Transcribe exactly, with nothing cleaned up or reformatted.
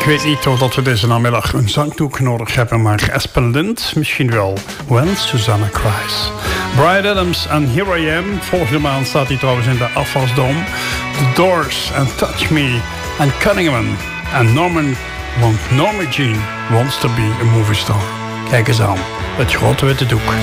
Ik weet niet of dat we deze namiddag een zangdoek nodig hebben, maar Espelint misschien wel. When Susanna Cries. Bryan Adams en Here I Am. Volgende maand staat hij trouwens in de Afvalsdome. The Doors and Touch Me. En Cunningham. En Norman, want Norma Jean wants to be a movie star. Kijk eens aan. Het grote witte doek.